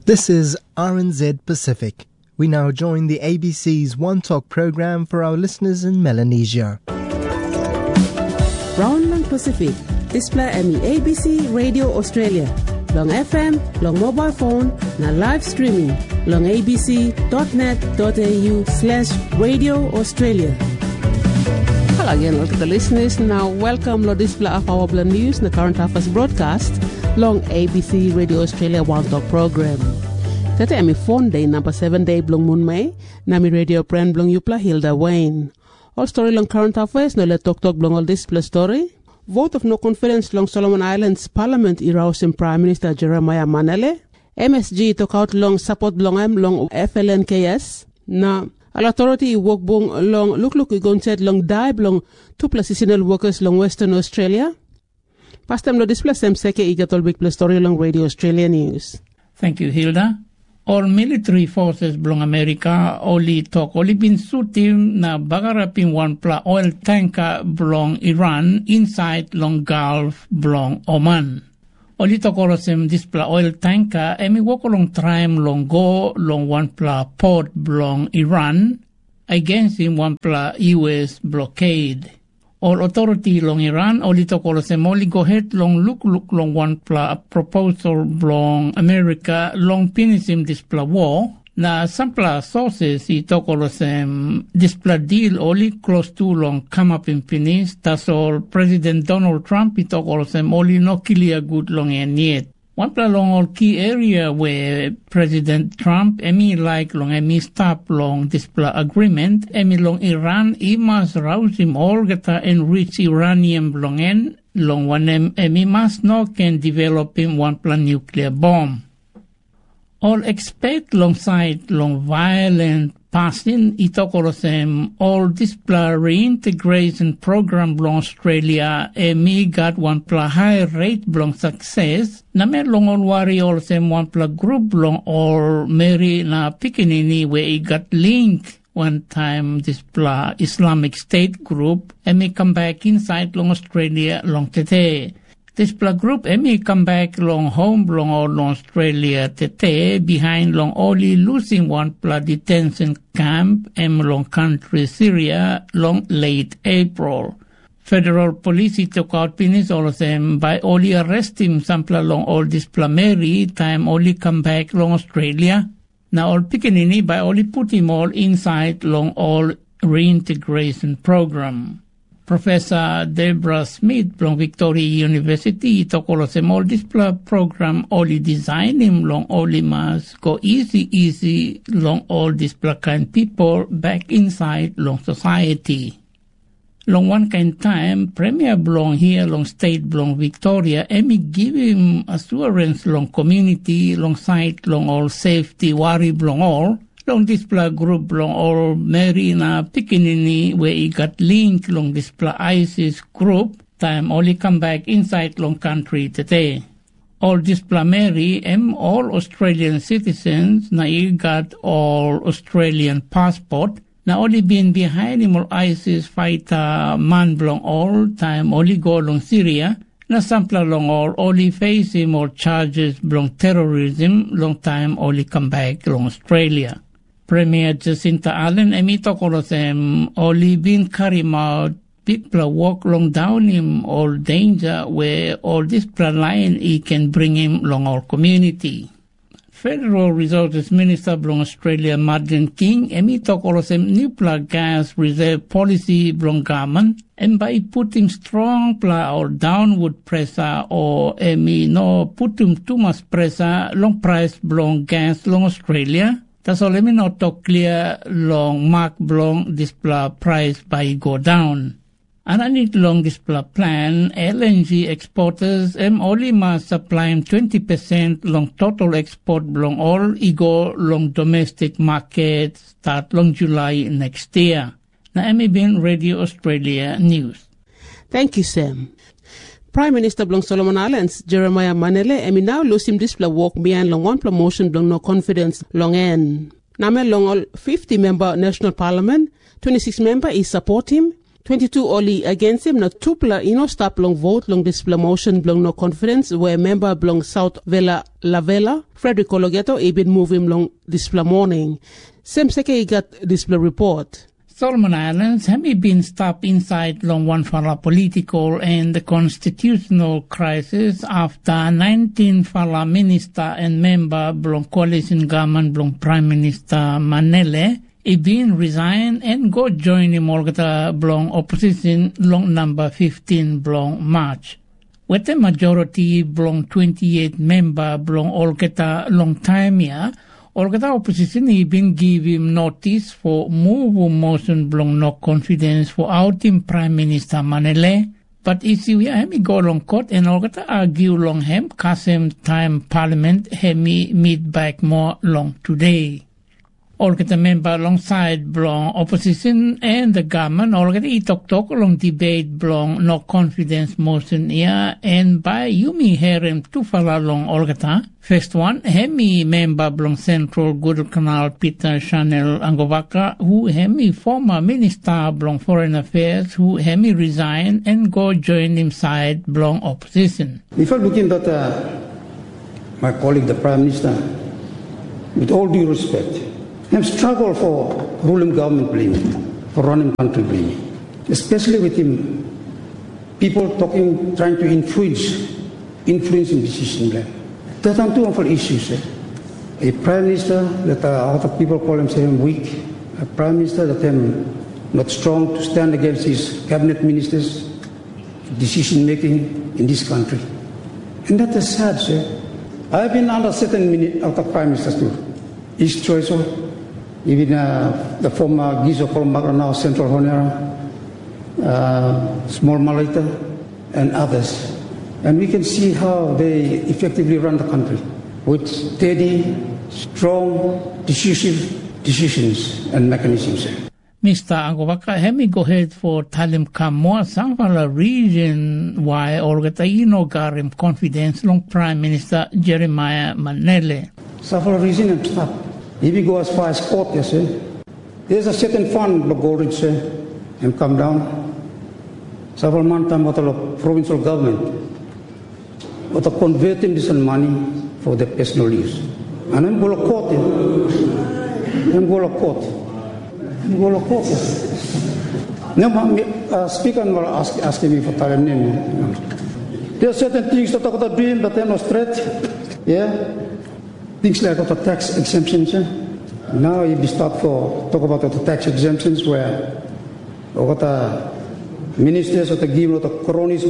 This is RNZ Pacific. We now join the ABC's One Talk program for our listeners in Melanesia. Brown lang Pacific, display ami ABC Radio Australia. Long FM, long mobile phone, na live streaming, long abc.net.au/Radio Australia. Hello again, all to the listeners. Now, welcome to display of our news, the current affairs broadcast, long ABC Radio Australia One Talk program. Tete ami phone day number 7 day blong moon May, nami radio brand blong Yupla Hilda Wayne. All story long current affairs, no let talk blong all display story. Vote of no confidence long Solomon Islands Parliament irawsim Prime Minister Jeremiah Manele. MSG took out long support long FLNKS. Na al authority work bong long look igonset long die long 2+ seasonal workers long Western Australia. Past time lo display sem seke igatol big plus story long Radio Australia News. Thank you, Hilda. All military forces belong America only been shooting na bagarapin one pla oil tanker belong Iran inside long Gulf belong Oman. Only talk orosem this pla oil tanker emi walk along time long go long one pla port belong Iran against him one pla US blockade. All authority long Iran only talk orosem only go ahead long look long one pla proposal belong America long finish him this pla war. Na some pla sources he talk orosem this pla deal only close to long come up in finish. That's all President Donald Trump he talk orosem only no clear good long and yet. One pla long all key area where President Trump emi like long emi stop long this pla agreement emi long Iran must rouse him all geta enrich uranium long en long one emi must no can develop him one pla nuclear bomb. All expect long side long violent passing itokorosem all this pla reintegration program belong Australia emi got one pla high rate belong success na me long all worry all same one pla group belong all Mary na Pikinini where it got link one time this pla Islamic State group emi come back inside long Australia long tete. This pla group emi come back long home long all Australia tete behind long only losing one pla detention camp long country Syria long late April. Federal police took out finish all of them by only arresting some pla long all this pla Mary time only come back long Australia. Now all Pikinini by only put him all inside long all reintegration program. Professor Deborah Smith from Victoria University talk all this program only design him long only must go easy long all this kind people back inside long society. Long one kind time Premier belong here long state belong Victoria emi give him assurance long community long side long all safety worry belong all. Long display group long all Marina Pikinini where he got linked long display ISIS group time only come back inside long country today. All display Mary all Australian citizens na he got all Australian passport na only been behind him all ISIS fighter man belong all time only go long Syria na sample long all only face him all charges belong terrorism long time only come back long Australia. Premier Jacinta Allen emito kolosem only been carry out people walk long down him all danger where all this plan line he can bring him long our community. Federal Resources Minister belong Australia Martin King emito kolosem nuclear gas reserve policy belong government and by putting strong or downward pressure or no putting too much pressure long price belong gas long Australia. That's all let me not talk clear long mark belong this price by go down. And I need long this plan LNG exporters only must supply 20% long total export belong all ego long domestic market start long July next year. Now I'm been Radio Australia News. Thank you, Sam. Prime Minister belong Solomon Islands, Jeremiah Manele, now lose him display walk behind long one promotion belong no confidence long end. Name long all 50 member National Parliament, 26 member is support him, 22 only against him na tupla stop long vote long display motion belong no confidence where member belong South Vela Lavella Frederick Ologeto even move him long display morning. Same seke got display report. Solomon Islands have been stopped inside long one fala political and the constitutional crisis after 19 fala minister and member belong coalition government belong Prime Minister Manele been resign and go join him Olgata belong opposition long number 15 belong March. With the majority belong 28 member belong Olgata long time here, Olgata opposition been give him notice for move motion belong no confidence for outing Prime Minister Manele. But issue hemi go long court and Olgata argue long hem kasem time parliament hemi meet back more long today. Olgata member alongside belong opposition and the government Olgata talk along debate belong no confidence motion here and by Yumi Herem two fala long Olgata. First one, hemi member belong Central Guadalcanal Peter Chanel Angovaka who hemi former minister belong foreign affairs who hemi resign and go join him side belong opposition. If I look in that my colleague the Prime Minister, with all due respect, have struggled for ruling government blaming, for running country blaming, especially with him, people talking, trying to influence in decision blame. There are two awful issues. A Prime Minister that a lot of people call him weak, a Prime Minister that him not strong to stand against his cabinet ministers, decision making in this country. And that is sad, sir. I've been under certain other Prime Ministers too. East Choiso, even the former Gizo Kolmagra, now Central Honera, Small Malita, and others. And we can see how they effectively run the country with steady, strong, decisive decisions and mechanisms. Mr. Angovaka, hemi go ahead for Talim Kamoa, Sanfala region why Olgata garim confidence long Prime Minister Jeremiah Manele. Sanfala region and stop. If you go as far as court, yes, there's a certain fund for Goldrich and come down. Several months what the provincial government but converting this money for their personal use. And I'm going to court. I'm going to court. I'm going to court. Now, speaker asking me for time name. There are certain things that I got doing, but they're not straight. Yeah, things like the tax exemptions. Now, if you start for talk about the tax exemptions, where what the ministers of the give the cronies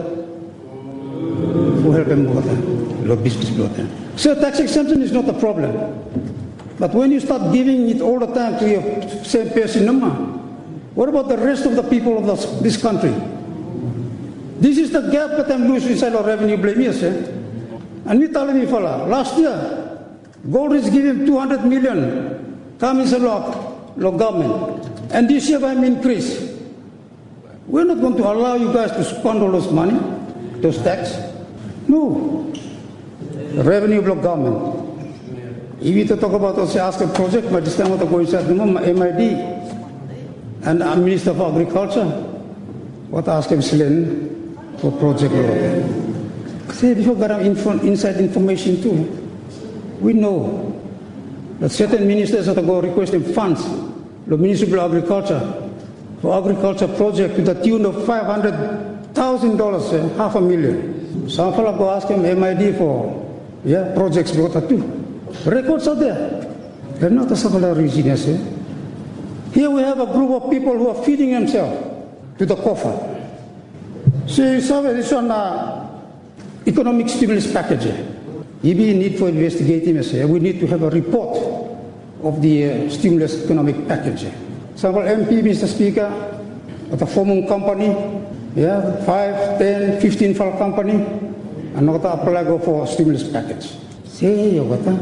who help them business. So tax exemption is not a problem. But when you start giving it all the time to your same person, what about the rest of the people of this country? This is the gap that I'm losing inside our revenue blame, yes, And we tell me, fella, last year, Goldrich gave him 200 million, come inside law government. And this year I'm increase. We're not going to allow you guys to spend all those money, those tax. No. The revenue block government. If you talk about also ask a project, but this time what go inside the MID and I'm Minister of Agriculture, what ask him for project law. Say before got inside information too. We know that certain ministers have to go requesting funds, the Ministry of Agriculture, for agriculture project to the tune of $500,000, $500,000. Some fellow go ask him MID for projects brought up too. Records are there. They're not a similar reasons. Here we have a group of people who are feeding themselves to the coffer. So this one economic stimulus package. If we need for investigating, we need to have a report of the stimulus economic package. Several MP, Mr. Speaker, at a forming company, 5, 10, 15 for a company, and not apply go for stimulus package. Say,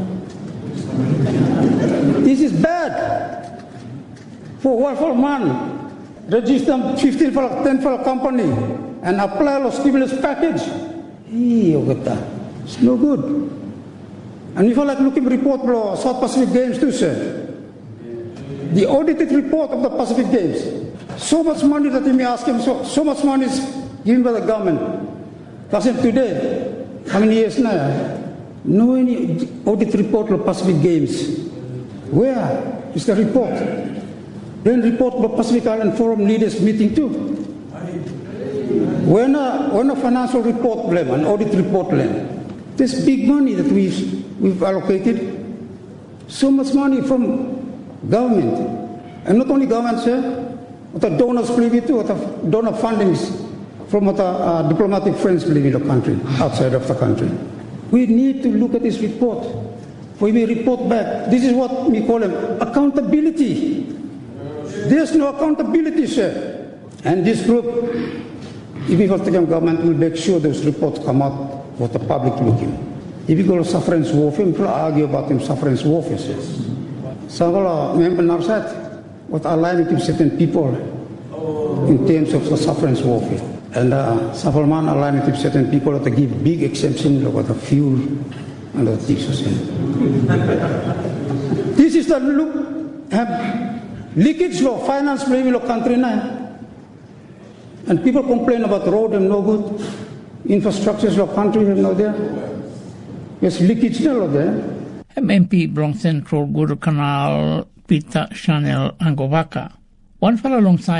this is bad. For one for man, register 15 for 10 for a company, and apply a stimulus package. It's no good. And if I like looking report for South Pacific Games too, sir. The audited report of the Pacific Games So much money that you may ask him, so much money is given by the government. Kasi today, how many years now? No any audit report of Pacific Games. Where is the report? Then report of Pacific Island Forum leaders meeting too. When a financial report blame, an audit report blame, this big money that we've allocated, so much money from government, and not only government, sir, but the donors believe it too, what the donor fundings from what the diplomatic friends believe in the country, outside of the country. We need to look at this report. We will report back. This is what we call accountability. There's no accountability, sir. And this group, if we have taken government, will make sure those reports come out for the public looking. If you go to sufferance warfare, people argue about them sufferance warfare, sir. So, member Narsat, what aligning with certain people in terms of the sufferance warfare. And Safalman aligning with certain people that give big exemption about the fuel and the things. This is the leakage law, finance level of country now. And people complain about road and no good, infrastructures of country and no there. There's leakage law there. MMP Blong Central Guru Canal Peter Chanel Angovaka. One fellow alongside